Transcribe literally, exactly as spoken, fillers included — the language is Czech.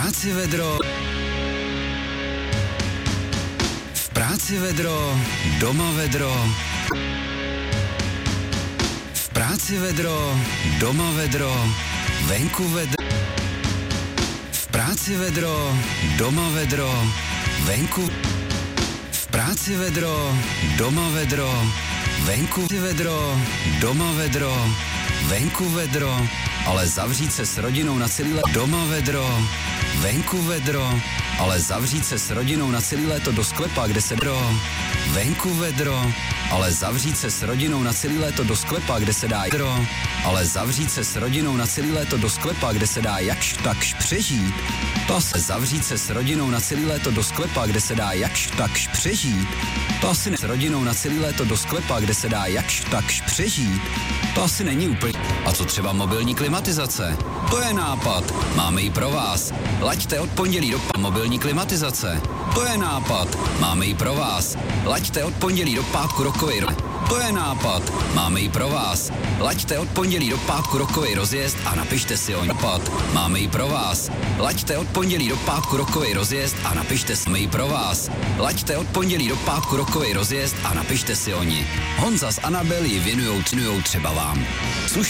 práci vedro, v práci vedro, doma vedro, v práci vedro, doma vedro, venku vedro, v práci vedro, doma vedro, venku, v práci vedro, doma vedro, venku vedro, doma vedro, venku vedro, ale zavřít se s rodinou na celý léto, doma vedro, venku vedro, ale zavřít se s rodinou na celý léto do sklepa, kde se vedro, venku vedro, ale zavřít se s rodinou na celý léto do sklepa, kde se dá vedro, ale zavřít se s rodinou na celý léto do sklepa, kde se dá jakž takž přežít, to se zavřít se s rodinou na celý léto do sklepa, kde se dá jakž takž přežít, to asi ne s rodinou na celý léto do sklepa, kde se dá jakž takž přežít, to asi není úplně. A co třeba mobilní klimatizace? To je nápad. Máme ji pro vás. Laďte od pondělí do pátku mobilní klimatizace. To je nápad. Máme ji pro vás. Laďte od pondělí do pátku rokovej. To je nápad. Máme ji pro vás. Laďte od pondělí do pátku rokovej rozjezd a napište si o ní. Nápad. Máme ji pro vás. Laďte od pondělí do pátku rokovej rozjezd a napište si ji pro vás. Laďte od pondělí do pátku rokovej rozjezd a napište si o ní. Honza s Anabel ji věnujou, věnujou třeba vám.